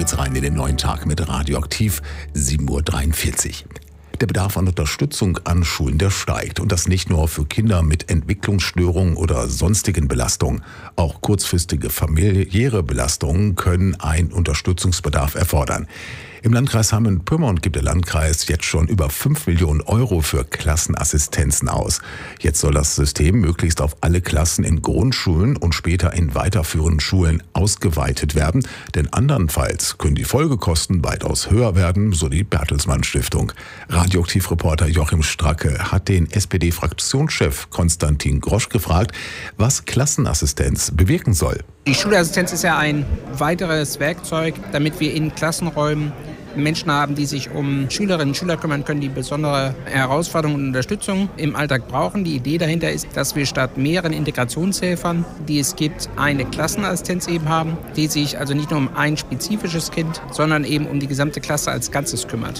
geht's rein in den neuen Tag mit Radioaktiv, 7:43 Uhr. Der Bedarf an Unterstützung an Schulen, der steigt. Und das nicht nur für Kinder mit Entwicklungsstörungen oder sonstigen Belastungen. Auch kurzfristige familiäre Belastungen können einen Unterstützungsbedarf erfordern. Im Landkreis Hameln-Pyrmont gibt der Landkreis jetzt schon über 5 Millionen Euro für Klassenassistenzen aus. Jetzt soll das System möglichst auf alle Klassen in Grundschulen und später in weiterführenden Schulen ausgeweitet werden. Denn andernfalls können die Folgekosten weitaus höher werden, so die Bertelsmann Stiftung. Radioaktivreporter Joachim Stracke hat den SPD-Fraktionschef Konstantin Grosch gefragt, was Klassenassistenz bewirken soll. Die Schulassistenz ist ja ein weiteres Werkzeug, damit wir in Klassenräumen Menschen haben, die sich um Schülerinnen und Schüler kümmern können, die besondere Herausforderungen und Unterstützung im Alltag brauchen. Die Idee dahinter ist, dass wir statt mehreren Integrationshelfern, die es gibt, eine Klassenassistenz eben haben, die sich also nicht nur um ein spezifisches Kind, sondern eben um die gesamte Klasse als Ganzes kümmert.